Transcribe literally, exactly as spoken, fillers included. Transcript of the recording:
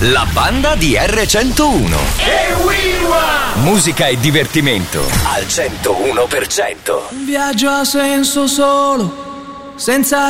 La banda di erre centouno. E Wilma! Musica e divertimento al centouno per cento. Un viaggio a senso solo, senza